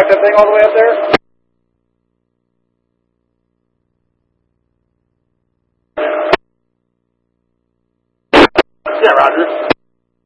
that thing all the way up there? Yeah, Roger.